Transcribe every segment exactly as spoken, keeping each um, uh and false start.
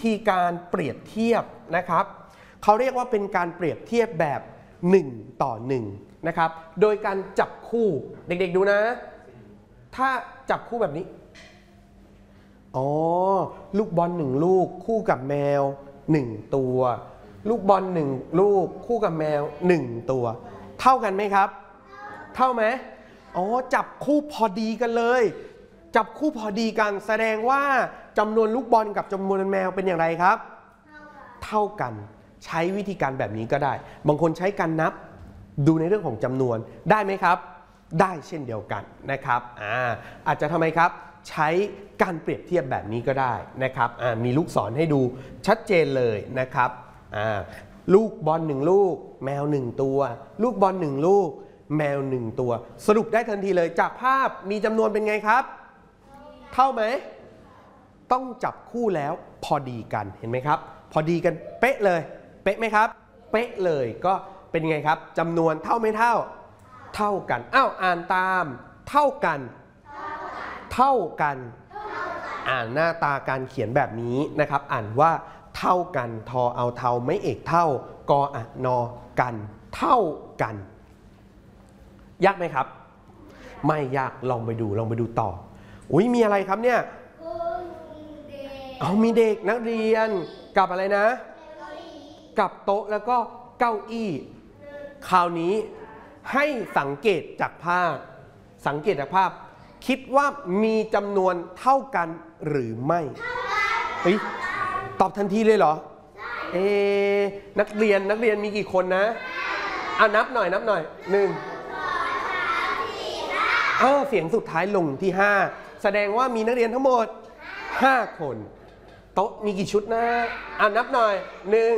ธีการเปรียบเทียบนะครับเขาเรียกว่าเป็นการเปรียบเทียบแบบหนึ่งต่อหนึ่งนะครับโดยการจับคู่เด็กๆดูนะถ้าจับคู่แบบนี้อ๋อลูกบอลหนึ่งลูกคู่กับแมวหนึ่งตัวลูกบอลหนึ่งลูกคู่กับแมวหนึ่งตัวเท่ากันไหมครับเท่าไหมอ๋อจับคู่พอดีกันเลยจับคู่พอดีกันแสดงว่าจำนวนลูกบอลกับจำนวนแมวเป็นอย่างไรครับเท่ากันใช้วิธีการแบบนี้ก็ได้บางคนใช้การนับดูในเรื่องของจำนวนได้ไหมครับได้เช่นเดียวกันนะครับอ่าอาจจะทำไมครับใช้การเปรียบเทียบแบบนี้ก็ได้นะครับอ่ามีลูกศรให้ดูชัดเจนเลยนะครับอ่าลูกบอลหนึ่งลูกแมวหนึ่งตัวลูกบอลหนึ่งลูกแมวหนึ่งตัวสรุปได้ทันทีเลยจากภาพมีจำนวนเป็นไงครับเท่าไหมต้องจับคู่แล้วพอดีกันเห็นไหมครับพอดีกันเป๊ะเลยเป๊ะไหมครับเป๊ะเลยก็เป็นไงครับจำนวนเท่าไม่เท่าเท่ากันอ้าวอ่านตามเท่ากันเท่ากันอ่านหน้าตาการเขียนแบบนี้นะครับอ่านว่าเท่ากันทอเอาเท่าไม่เอกเท่ากออะนอกันเท่ากันยากไหมครับไม่ยากลองไปดูลองไปดูต่ออุ้ยมีอะไรครับเนี่ยเอามีเด็กนักเรียนกับอะไรนะกับโต๊ะแล้วก็เก้าอี้คราวนี้ให้สังเกตจากภาพสังเกตจากภาพคิดว่ามีจำนวนเท่ากันหรือไม่เฮ้ยตอบทันทีเลยเหรอเอ๊นักเรียนนักเรียนมีกี่คนนะเอานับหน่อยนับหน่อยหนึ่งเออเสียงสุดท้ายลงที่ห้าแสดงว่ามีนักเรียนทั้งหมดห้าคนโต๊ะมีกี่ชุดนะอ่านับหน่อยหนึ่ง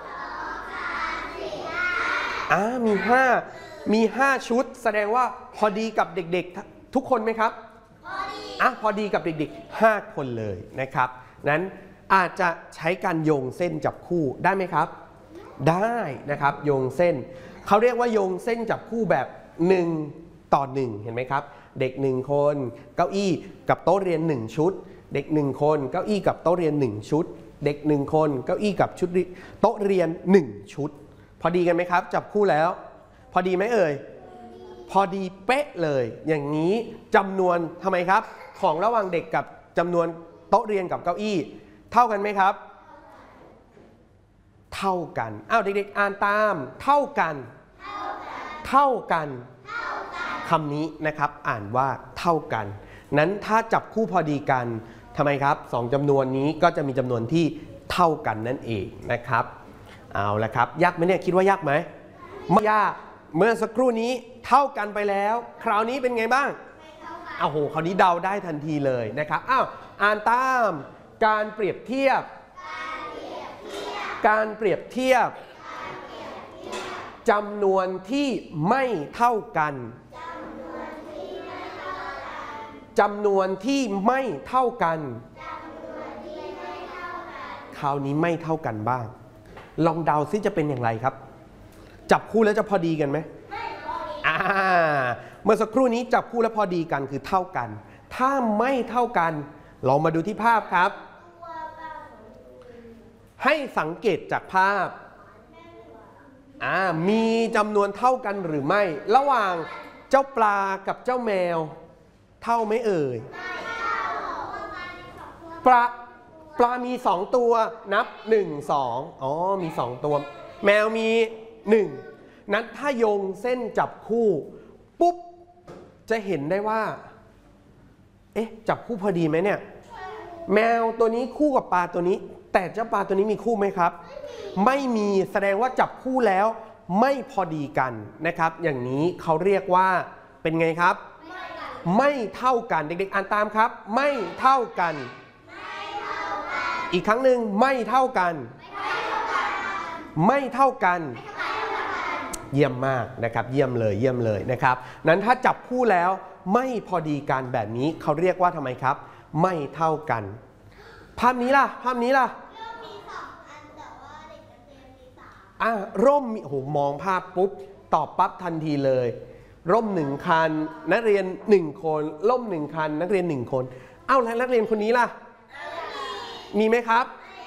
อ่ามีห้ามีห้าชุดแสดงว่าพอดีกับเด็กๆทุกคนไหมครับพอดีอ่ะพอดีกับเด็กๆห้าคนเลยนะครับนั้นอาจจะใช้การโยงเส้นจับคู่ได้ไหมครับได้นะครับโยงเส้นเขาเรียกว่าโยงเส้นจับคู่แบบหนึ่งต่อหนึ่งเห็นไหมครับเด็กหนึ่งคนเก้าอี้กับโต๊ะเรียนหนึ่งชุดเด็กหนึ่งคนเก้าอี้กับโต๊ะเรียนหนึ่งชุดเด็กหนึ่งคนเก้าอี้กับชุดโต๊ะเรียนหนึ่งชุดพอดีกันไหมครับจับคู่แล้วพอดีไหมเอ่ยพอดีเป๊ะเลยอย่างนี้จำนวนทำไมครับของระหว่างเด็กกับจำนวนโต๊ะเรียนกับเก้าอี้เท่ากันไหมครับเท่ากันอ้าวเด็กๆอ่านตามเท่ากันเท่ากันคำนี้นะครับอ่านว่าเท่ากันนั้นถ้าจับคู่พอดีกันทำไมครับสองจำนวนนี้ก็จะมีจำนวนที่เท่ากันนั่นเองนะครับเอาละครับยากไหมเนี่ยคิดว่ายากไหมไม่ยากเมื่อสักครู่นี้เท่ากันไปแล้วคราวนี้เป็นไงบ้างอ้าวโหคราวนี้เดาได้ทันทีเลยนะครับอ้าวอ่านตามการเปรียบเทียบการเปรียบเทียบจำนวนที่ไม่เท่ากันจำนวนที่ไม่เท่ากันคราวนี้ไม่เท่ากันบ้างลองเดาซิจะเป็นอย่างไรครับจับคู่แล้วจะพอดีกันไหมอ่าเมื่อสักครู่นี้จับคู่แล้วพอดีกันคือเท่ากันถ้าไม่เท่ากันลองมาดูที่ภาพครับให้สังเกตจากภาพอ่ามีจำนวนเท่ากันหรือไม่ระหว่างเจ้าปลากับเจ้าแมวเท่าไหมเอ่ยปลาปลามีสองตัวนับหนึ่ง สองอ๋อมีสองตัวแมวมีหนึ่งนั้นถ้าโยงเส้นจับคู่ปุ๊บจะเห็นได้ว่าเอ๊ะจับคู่พอดีไหมเนี่ยแมวตัวนี้คู่กับปลาตัวนี้แต่เจ้าปลาตัวนี้มีคู่ไหมครับไม่มีแสดงว่าจับคู่แล้วไม่พอดีกันนะครับอย่างนี้เขาเรียกว่าเป็นไงครับไม่เท่ากันเด็กๆอ่านตามครับไม่เท่ากันอีกครั้งหนึ่งไม่เท่ากันไม่เท่ากันเยี่ยมมากนะครับเยี่ยมเลยเยี่ยมเลยนะครับนั้นถ้าจับคู่แล้วไม่พอดีกันแบบนี้เขาเรียกว่าทำไมครับไม่เท่ากันภาพนี้ล่ะภาพนี้ล่ะอ่ะร่มมีโอ้โหมองภาพปุ๊บตอบปั๊บทันทีเลยร่มหนึ่งคันนักเรียนหนึ่งคนร่มหนึ่งคันนักเรียนหนึ่งคนเอ้าแล้วนักเรียนคนนี้ล่ะมีไหมครับ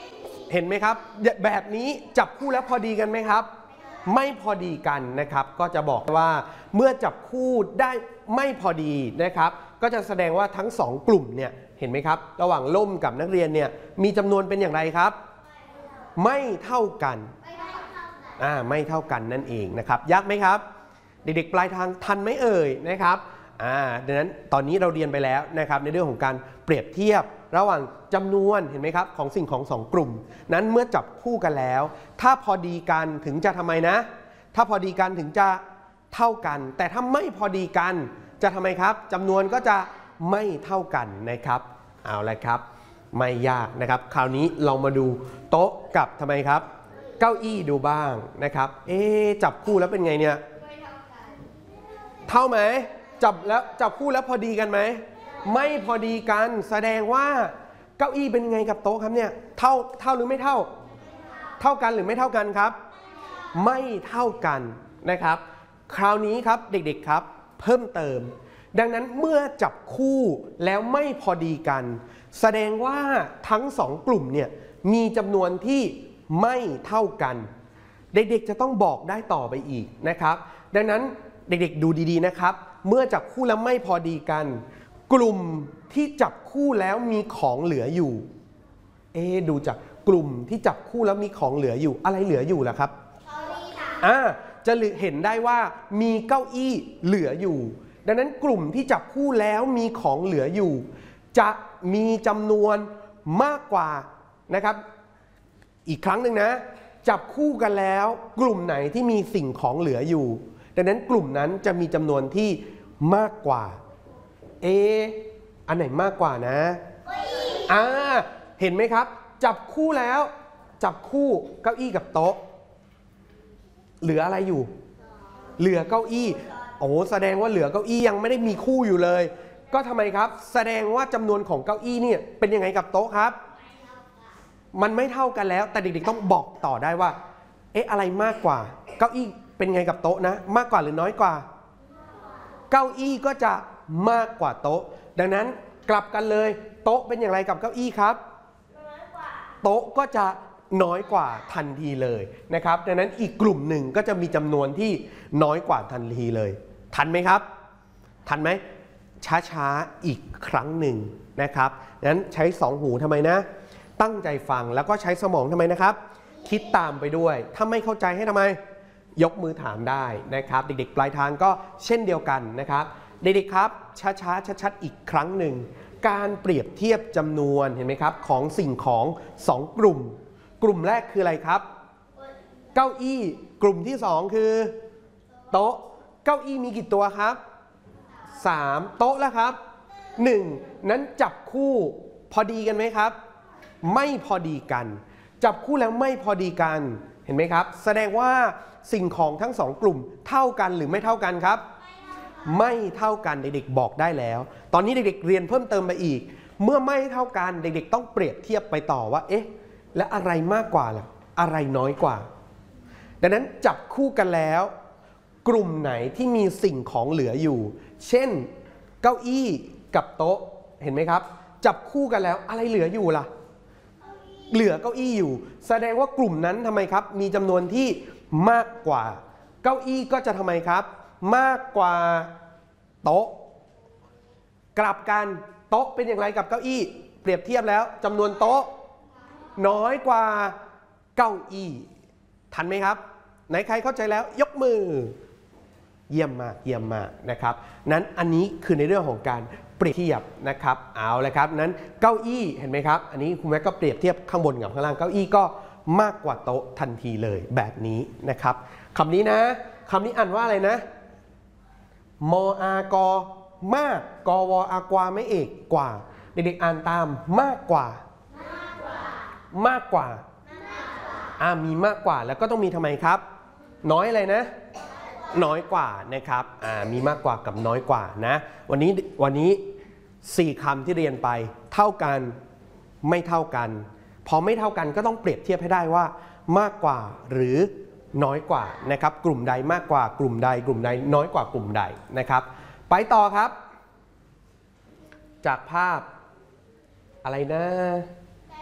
เห็นไหมครับแบบนี้จับคู่แล้วพอดีกันไหมครับไม่พอดีกันนะครับก็จะบอกว่าเมื่อจับคู่ได้ไม่พอดีนะครับก็จะแสดงว่าทั้งสองกลุ่มเนี่ยเห็นไหมครับระหว่างล่มกับนักเรียนเนี่ยมีจำนวนเป็นอย่างไรครับไม่เท่ากันอ่าไม่เท่ากันนั่นเองนะครับยากไหมครับเด็กๆปลายทางทันไหมเอ่ยนะครับอ่าดังนั้นตอนนี้เราเรียนไปแล้วนะครับในเรื่องของการเปรียบเทียบระหว่างจำนวนเห็นไหมครับของสิ่งของสองกลุ่มนั้นเมื่อจับคู่กันแล้วถ้าพอดีกันถึงจะทำไมนะถ้าพอดีกันถึงจะเท่ากันแต่ถ้าไม่พอดีกันจะทำไมครับจำนวนก็จะไม่เท่ากันนะครับเอาละครับไม่ยากนะครับคราวนี้เรามาดูโต๊ะกับทำไมครับเก้าอี้ดูบ้างนะครับเอ๊จับคู่แล้วเป็นไงเนี่ยเท่าไหมจับแล้วจับคู่แล้วพอดีกันไหมไม่พอดีกันแสดงว่าเก้าอี้เป็นไงกับโต๊ะครับเนี่ยเท่าเท่าหรือไม่เท่าเท่ากันหรือไม่เท่ากันครับไม่เท่ากันนะครับคราวนี้ครับเด็กๆครับเพิ่มเติมดังนั้นเมื่อจับคู่แล้วไม่พอดีกันแสดงว่าทั้งสองกลุ่มเนี่ยมีจำนวนที่ไม่เท่ากันเด็กๆจะต้องบอกได้ต่อไปอีกนะครับดังนั้นเด็กๆดูดีๆนะครับเมื่อจับคู่แล้วไม่พอดีกันกลุ่มที่จับคู่แล้วมีของเหลืออยู่เอ๊ดูจากกลุ่มที่จับคู่แล้วมีของเหลืออยู่อะไรเหลืออยู่ล่ะครับอ่าจะเห็นได้ว่ามีเก้าอี้เหลืออยู่ดังนั้นกลุ่มที่จับคู่แล้วมีของเหลืออยู่จะมีจำนวนมากกว่านะครับอีกครั้งหนึ่งนะจับคู่กันแล้วกลุ่มไหนที่มีสิ่งของเหลืออยู่ดังนั้นกลุ่มนั้นจะมีจำนวนที่มากกว่าเออันไหนมากกว่านะอ่าเห็นไหมครับจับคู่แล้วจับคู่เก้าอี้กับโต๊ะเหลืออะไรอยู่เหลือเก้าอี้โอ้แสดงว่าเหลือเก้าอี้ยังไม่ได้มีคู่อยู่เลยก็ทำไมครับแสดงว่าจำนวนของเก้าอี้เนี่ยเป็นยังไงกับโต๊ะครับมันไม่เท่ากันแล้วแต่เด็กๆต้องบอกต่อได้ว่าเอ๊ะอะไรมากกว่าเก้าอี้เป็นไงกับโต๊ะนะมากกว่าหรือน้อยกว่าเก้าอี้ก็จะมากกว่าโต๊ะดังนั้นกลับกันเลยโต๊ะเป็นอย่างไรกับเก้าอี้ครับโต๊ะก็จะน้อยกว่าทันทีเลยนะครับดังนั้นอีกกลุ่มหนึ่งก็จะมีจำนวนที่น้อยกว่าทันทีเลยทันไหมครับทันไหมช้าๆอีกครั้งหนึ่งนะครับดังนั้นใช้สองหูทำไมนะตั้งใจฟังแล้วก็ใช้สมองทำไมนะครับคิดตามไปด้วยถ้าไม่เข้าใจให้ทำไมยกมือถามได้นะครับเด็กๆปลายทางก็เช่นเดียวกันนะครับเด็กๆครับช้าๆชัดๆอีกครั้งหนึ่งการเปรียบเทียบจำนวนเห็นไหมครับของสิ่งของสองกลุ่มกลุ่มแรกคืออะไรครับเก้าอี้กลุ่มที่สองคือโต๊ะเก้าอี้มีกี่ตัวครับสามโต๊ะแล้วครับหนึ่งนั้นจับคู่พอดีกันไหมครับไม่พอดีกันจับคู่แล้วไม่พอดีกันเห็นไหมครับแสดงว่าสิ่งของทั้งสองกลุ่มเท่ากันหรือไม่เท่ากันครับไม่เท่ากันเด็กๆบอกได้แล้วตอนนี้เด็กๆเรียนเพิ่มเติมไปอีกเมื่อไม่เท่ากันเด็กๆต้องเปรียบเทียบไปต่อว่าเอ๊ะและอะไรมากกว่าล่ะอะไรน้อยกว่าดังนั้นจับคู่กันแล้วกลุ่มไหนที่มีสิ่งของเหลืออยู่เช่นเก้าอี้กับโต๊ะเห็นไหมครับจับคู่กันแล้วอะไรเหลืออยู่ล่ะเหลือเก้าอี้อยู่แสดงว่ากลุ่มนั้นทำไมครับมีจำนวนที่มากกว่าเก้าอี้ก็จะทำไมครับมากกว่าโต๊ะกลับกันโต๊ะเป็นอย่างไรกับเก้าอี้เปรียบเทียบแล้วจำนวนโต๊ะน้อยกว่าเก้าอี้ทันไหมครับไหนใครเข้าใจแล้วยกมือเยี่ยมมากเยี่ยมมากนะครับนั้นอันนี้คือในเรื่องของการเปรียบเทียบนะครับเอาเลยครับนั้นเก้าอี้เห็นไหมครับอันนี้คุณแม่ก็เปรียบเทียบข้างบนกับข้างล่างเก้าอี้ก็มากกว่าโต๊ะทันทีเลยแบบนี้นะครับคำนี้นะคำนี้อ่านว่าอะไรนะมอากอมากกวอากวาไม่เอกกว่าเด็กๆอ่านตามมากกว่ามากกว่าอ่ามีมากกว่าแล้วก็ต้องมีทำไมครับน้อยอะไรนะน้อยกว่านะครับอ่ามีมากกว่ากับน้อยกว่านะวันนี้วันนี้สี่คำที่เรียนไปเท่ากันไม่เท่ากันพอไม่เท่ากันก็ต้องเปรียบเทียบให้ได้ว่ามากกว่าหรือน้อยกว่านะครับกลุ่มใดมากกว่ากลุ่มใดกลุ่มใดน้อยกว่ากลุ่มใดนะครับไปต่อครับจากภาพอะไรนะแ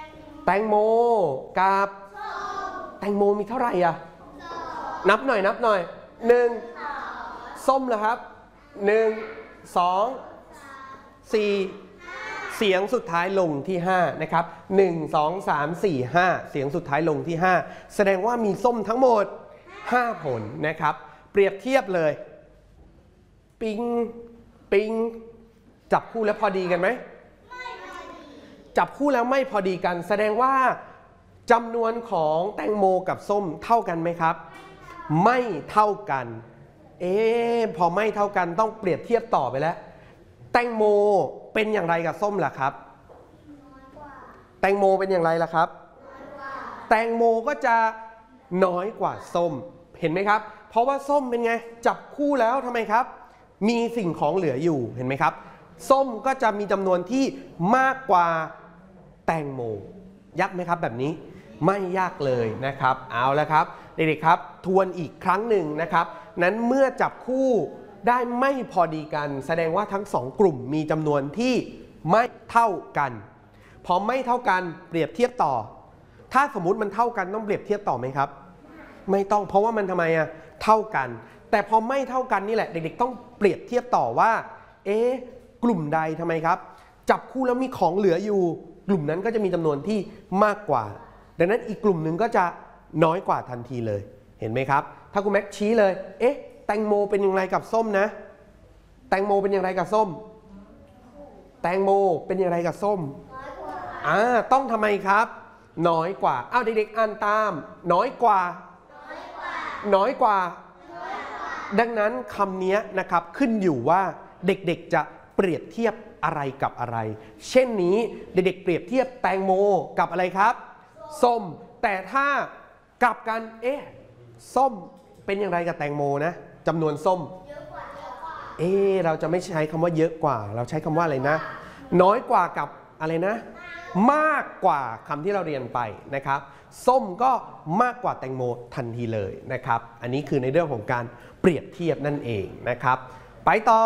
แตงโมกับแตงโมมีเท่าไหร่อะนับหน่อยนับหน่อยหนึ่งส้มเหรอครับหนึ่งสองสี่เสียงสุดท้ายลงที่ห้านะครับหนึ่ง สอง สาม สี่ ห้าเสียงสุดท้ายลงที่ห้าแสดงว่ามีส้มทั้งหมดห้าผลนะครับเปรียบเทียบเลยปิงปิงจับคู่แล้วพอดีกันไหมจับคู่แล้วไม่พอดีกันแสดงว่าจำนวนของแตงโมกับส้มเท่ากันไหมครับไม่เท่ากันเอ๊ะพอไม่เท่ากันต้องเปรียบเทียบต่อไปแล้วแตงโมเป็นอย่างไรกับส้มล่ะครับแตงโมเป็นอย่างไรล่ะครับแตงโมก็จะน้อยกว่าส้มเห็นไหมครับเพราะว่าส้มเป็นไงจับคู่แล้วทำไมครับมีสิ่งของเหลืออยู่เห็นไหมครับส้มก็จะมีจำนวนที่มากกว่าแตงโมยากไหมครับแบบนี้ไม่ยากเลยนะครับเอาละครับเด็กๆครับทวนอีกครั้งหนึ่งนะครับนั้นเมื่อจับคู่ได้ไม่พอดีกันแสดงว่าทั้งสองกลุ่มมีจำนวนที่ไม่เท่ากันพอไม่เท่ากันเปรียบเทียบต่อถ้าสมมุติมันเท่ากันต้องเปรียบเทียบต่อไหมครับไม่ต้องเพราะว่ามันทำไมอะเท่ากันแต่พอไม่เท่ากันนี่แหละเด็กๆต้องเปรียบเทียบต่อว่าเอ๊ะกลุ่มใดทำไมครับจับคู่แล้วมีของเหลืออยู่กลุ่มนั้นก็จะมีจำนวนที่มากกว่าดังนั้นอีกกลุ่มหนึ่งก็จะน้อยกว่าทันทีเลยเห็นไหมครับถ้าคุณแม็กชี้เลยเอ๊ะแตงโมเป็นอย่างไรกับส้มนะแตงโมเป็นอย่างไรกับส้มแตงโมเป็นอย่างไรกับส้มอ่าต้องทำไมครับน้อยกว่าอ้าวเด็กๆอ่านตามน้อยกว่าน้อยกว่าดังนั้นคำนี้นะครับขึ้นอยู่ว่าเด็กๆจะเปรียบเทียบอะไรกับอะไรเช่นนี้เด็กๆเปรียบเทียบแตงโมกับอะไรครับส้มแต่ถ้ากลับกันเอ๊ะส้มเป็นอย่างไรกับแตงโมนะจำนวนส้มเอ๊ะเราจะไม่ใช้คำว่าเยอะกว่าเราใช้คำว่าอะไรนะน้อยกว่ากับอะไรนะมากกว่าคำที่เราเรียนไปนะครับส้มก็มากกว่าแตงโมทันทีเลยนะครับอันนี้คือในเรื่องของการเปรียบเทียบนั่นเองนะครับไปต่อ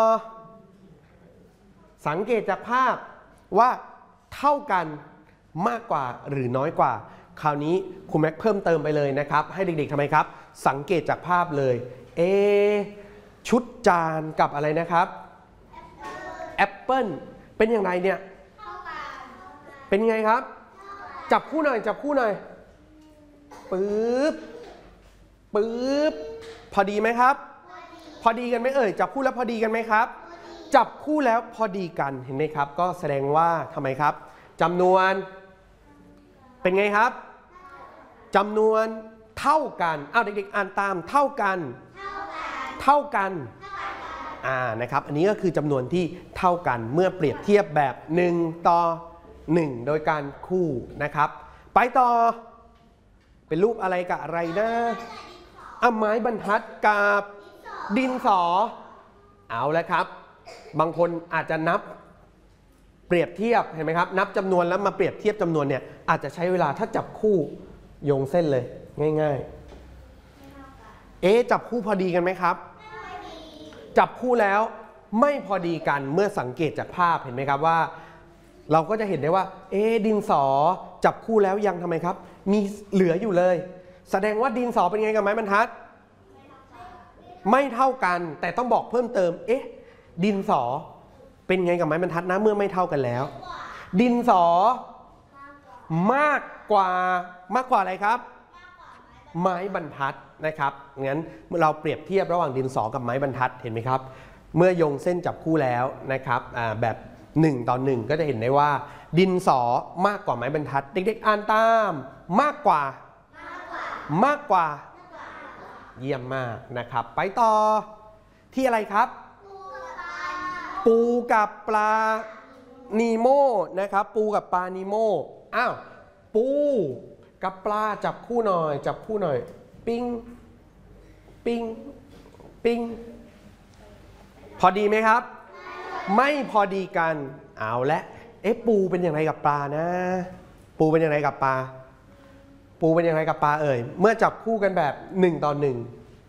สังเกตจากภาพว่าเท่ากันมากกว่าหรือน้อยกว่าคราวนี้คุณแม็กเพิ่มเติมไปเลยนะครับให้เด็กๆทำไมครับสังเกตจากภาพเลยเอชุดจานกับอะไรนะครับแอปเปิ้ลเป็นอย่างไรเนี่ยเป็นไงครับจับคู่หน่อยจับคู่หน่อยปึ๊บปึ๊บพอดีไหมครับพอดีกันไหมเอ่ยจับคู่แล้วพอดีกันไหมครับจับคู่แล้วพอดีกันเห็นไหมครับก็แสดงว่าทำไมครับจำนวนเป็นไงครับจำนวนเท่ากันอ้าวเด็กๆอ่านตามเท่ากันเท่ากันอ่านะครับอันนี้ก็คือจำนวนที่เท่ากันเมื่อเปรียบเทียบแบบหนึ่งต่อหนึ่งโดยการคู่นะครับไปต่อเป็นรูปอะไรกับอะไรนะอ่ะไม้บรรทัดกับดินสอเอาแล้วครับบางคนอาจจะนับเปรียบเทียบเห็นไหมครับนับจำนวนแล้วมาเปรียบเทียบจำนวนเนี่ยอาจจะใช้เวลาถ้าจับคู่โยงเส้นเลยง่ายๆเอ๊ะจับคู่พอดีกันไหมครับจับคู่แล้วไม่พอดีกันเมื่อสังเกตจากภาพเห็นไหมครับว่าเราก็จะเห็นได้ว่าเอ๊ะดินสอจับคู่แล้วยังทำไมครับมีเหลืออยู่เลยแสดงว่าดินสอเป็นไงกับไม้บรรทัดไม่เท่ากันแต่ต้องบอกเพิ่มเติมเอ๊ะดินสอเป็นไงกับไม้บรรทัดนะเมื่อไม่เท่ากันแล้วดินสอมากกว่ามากกว่าอะไรครับไม้บรรทัดนะครับงั้นเมื่อเราเปรียบเทียบระหว่างดินสอกับไม้บรรทัดเห็นไหมครับเมื่อโยงเส้นจับคู่แล้วนะครับแบบหนึ่งต่อหนึ่งก็จะเห็นได้ว่าดินสอมากกว่าไม้บรรทัดเด็กๆอ่านตามมากกว่ามากกว่าเยี่ยมมากนะครับไปต่อที่อะไรครับปูกับปลานีโม่นะครับปูกับปลานีโม่อ้าวปูกับปลาจับคู่หน่อยจับคู่หน่อยปิ้งปิ้งปิ้งพอดีไหมครับไม่พอดีกันเอาละเอ๊ะปูเป็นอย่างไรกับปลานะปูเป็นอย่างไรกับปลาปูเป็นอย่างไรกับปลาเอ่ยเมื่อจับคู่กันแบบหนึ่งต่อหนึ่ง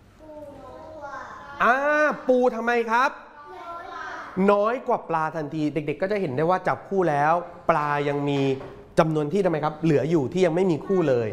อ่าปูทำไมครับน้อยกว่าปลาทันทีเด็กๆก็จะเห็นได้ว่าจับคู่แล้วปลายังมีจำนวนที่ทำไมครับเหลืออยู่ที่ยังไม่มีคู่เลย